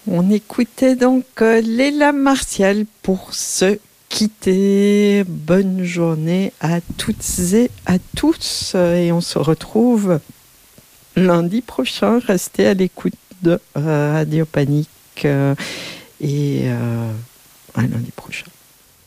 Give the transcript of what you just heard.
On écoutait donc Léla Martial pour se quitter. Bonne journée à toutes et à tous. Et on se retrouve lundi prochain. Restez à l'écoute de Radio Panique. À lundi prochain.